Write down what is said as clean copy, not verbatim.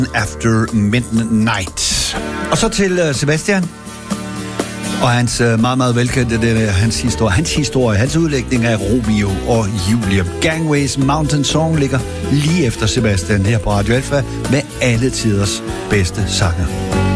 After Midnight. Og så til Sebastian. Og hans meget, meget velkendte, hans historie, hans udlægning af Romeo og Julie. Gangways Mountain Song ligger lige efter Sebastian her på Radio Alfa med alle tiders bedste sanger.